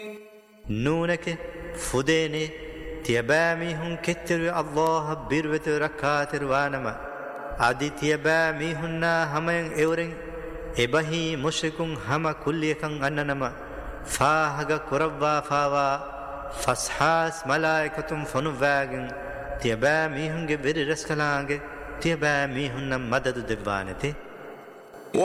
نونك فديني تيبامي هن كتر الله بيروت ركاتر وانما عدي تيبامي هننا همين اورين إبهي مشركون هما كليكن أننما فاهغا كربا فاوا فصحاس ملائكتم فنواغن تيبامي هنگه بير رسكلانگه تيبامي هننا مدد دبانته